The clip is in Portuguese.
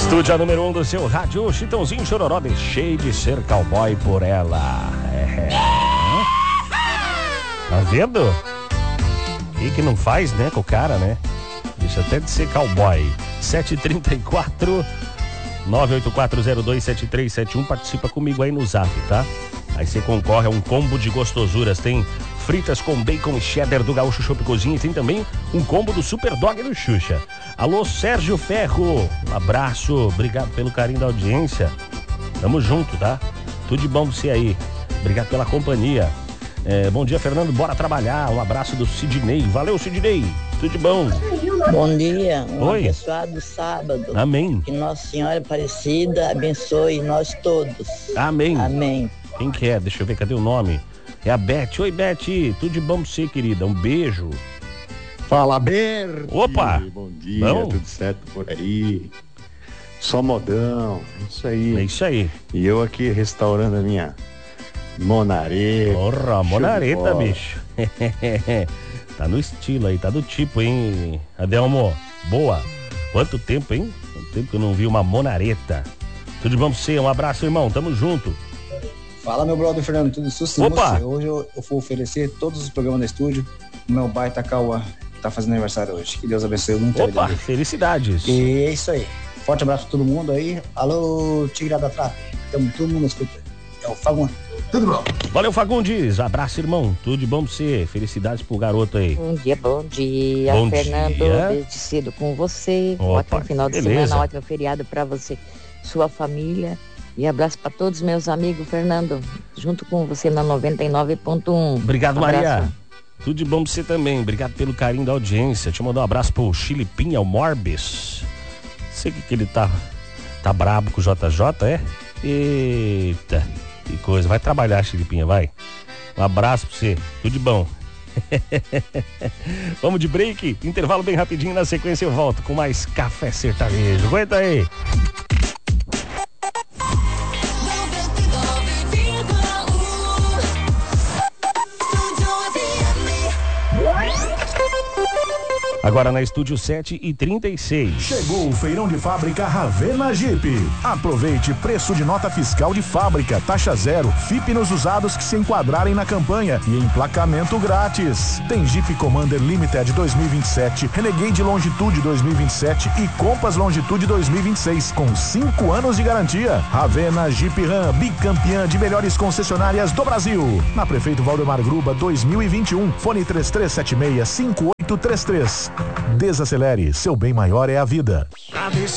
Estúdio número 1 do seu rádio, Chitãozinho Chororó, deixei de ser cowboy por ela. Tá vendo? O que não faz, né, com o cara, né? Deixa até de ser cowboy. 7h34, 984027371, participa comigo aí no zap, tá? Aí você concorre a um combo de gostosuras. Tem fritas com bacon e cheddar do Gaúcho Chopp Cozinha e tem também um combo do Super Dog do Xuxa. Alô, Sérgio Ferro, um abraço, obrigado pelo carinho da audiência. Tamo junto, tá? Tudo de bom pra você aí. Obrigado pela companhia. Bom dia, Fernando, bora trabalhar. Um abraço do Sidney. Valeu, Sidney. Tudo de bom. Bom dia, Oi. Abençoado sábado. Amém. Que Nossa Senhora Aparecida abençoe nós todos. Amém. Amém. Quem que é? Deixa eu ver, cadê o nome? É a Beth. Oi, Beth, tudo de bom pra você, querida? Um beijo. Fala, Berti. Opa. Bom dia, Bom? tudo certo por aí? Só modão, isso aí. É isso aí. E eu aqui restaurando a minha monareta. Porra, monareta, bola. bicho. Tá no estilo aí, tá do tipo, hein, Adelmo? Boa. Quanto tempo, hein? Quanto tempo que eu não vi uma monareta. Tudo de bom pra você, um abraço, irmão, tamo junto. Fala, meu brother Fernando, tudo susto? Opa! Hoje eu vou oferecer todos os programas do estúdio pro meu baita Cauã, que tá fazendo aniversário hoje. Que Deus abençoe muito. Opa, felicidades. E é isso aí. Forte abraço pra todo mundo aí. Alô, Tigre da Trap. Tamo todo mundo escuta. É o Fagun. Tudo bom? Valeu, Fagundes. Abraço, irmão. Tudo de bom pra você. Felicidades pro garoto aí. Bom dia, Bom Fernando. dia. Desde cedo com você. Opa, Ótimo final de beleza. semana, ótimo feriado pra você, sua família. E abraço pra todos os meus amigos, Fernando. Junto com você na 99.1. Obrigado, Abraço. Maria. Tudo de bom pra você também. Obrigado pelo carinho da audiência. Deixa eu mandar um abraço pro Chilipinha, o Morbis. Sei que ele tá brabo com o JJ, é? Eita, que coisa. Vai trabalhar, Chilipinha, vai. Um abraço pra você. Tudo de bom. Vamos de break. Intervalo bem rapidinho. Na sequência eu volto com mais Café Sertanejo. Aguenta aí. Agora na Estúdio 7h36. Chegou o feirão de fábrica Ravena Jeep. Aproveite preço de nota fiscal de fábrica, taxa zero, FIP nos usados que se enquadrarem na campanha e emplacamento grátis. Tem Jeep Commander Limited 2027, Renegade Longitude 2027 e Compass Longitude 2026 com 5 anos de garantia. Ravena Jeep Ram, bicampeã de melhores concessionárias do Brasil. Na Prefeito Valdemar Gruba 2021, fone 3376-5833. Desacelere, seu bem maior é a vida.